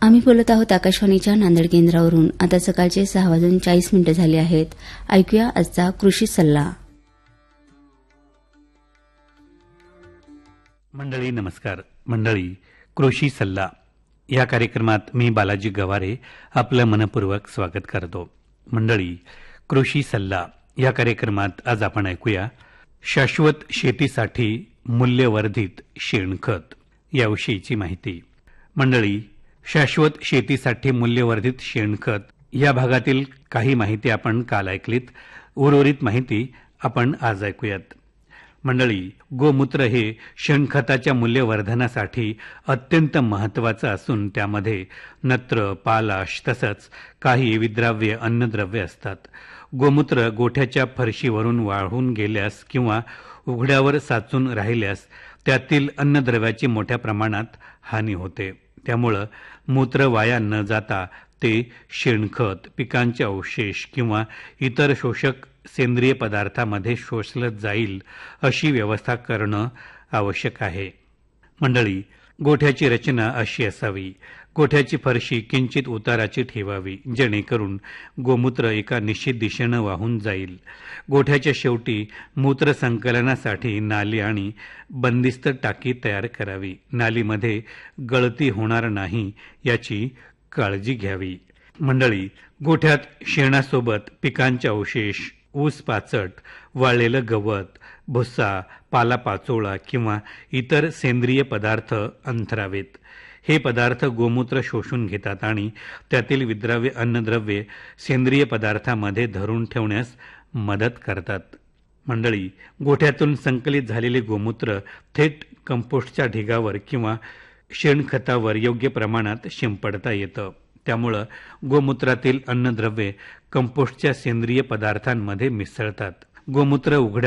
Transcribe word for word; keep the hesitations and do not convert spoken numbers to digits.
आम्ही बोलत आहोत आकाशवाणीच्या नांदेड केंद्रावरून. आता सकाळचे सहा वाजून चाळीस मिनिटं झाली आहेत. ऐकूया आजचा कृषी सल्ला. मंडळी नमस्कार. मंडळी, कृषी सल्ला या कार्यक्रमात मी बालाजी गवारे आपलं मनपूर्वक स्वागत करतो. मंडळी, कृषी सल्ला या कार्यक्रमात आज आपण ऐकूया शाश्वत शेतीसाठी मूल्यवर्धित शेणखत याविषयीची माहिती. मंडळी, शाश्वत शेतीसाठी मूल्यवर्धित शेणखत या भागातील काही माहिती आपण काल ऐकलीत. उर्वरित माहिती आपण आज ऐकूयात. मंडळी, गोमूत्र हे शेणखताच्या मूल्यवर्धनासाठी अत्यंत महत्त्वाचं असून त्यामध्ये नत्र, पालाश तसंच काही विद्राव्य अन्नद्रव्य असतात. गोमूत्र गोठ्याच्या फरशीवरून वाळून गेल्यास किंवा उघड्यावर साचून राहिल्यास त्यातील अन्नद्रव्याची मोठ्या प्रमाणात हानी होते. त्यामुळं मूत्र वाया न जाता ते शेणखत, पिकांचे अवशेष किंवा इतर शोषक सेंद्रिय पदार्थामध्ये शोषलं जाईल अशी व्यवस्था करणं आवश्यक आहे. मंडळी, गोठ्याची रचना अशी असावी. गोठ्याची फरशी किंचित उताराची ठेवावी जेणेकरून गोमूत्र एका निश्चित दिशेनं वाहून जाईल. गोठ्याच्या शेवटी मूत्र संकलनासाठी नाली आणि बंदिस्त टाकी तयार करावी. नालीमध्ये गळती होणार नाही याची काळजी घ्यावी. मंडळी, गोठ्यात शेणासोबत पिकांचे अवशेष, ऊस पाचट, वाळलेलं गवत, भुस्सा, पालापाचोळा किंवा इतर सेंद्रिय पदार्थ अंथरावेत. हे पदार्थ गोमूत्र शोषून घेतात आणि त्यातील विद्राव्य अन्नद्रव्ये सेंद्रिय पदार्थामध्ये धरून ठेवण्यास मदत करतात. मंडळी, गोठ्यातून संकलित झालेले गोमूत्र थेट कंपोस्टच्या ढिगावर किंवा शेणखतावर योग्य प्रमाणात शिंपडता येतं. त्यामुळं गोमूत्रातील अन्नद्रव्ये कंपोस्टच्या सेंद्रिय पदार्थांमध्ये मिसळतात. गोमूत्र उघड्या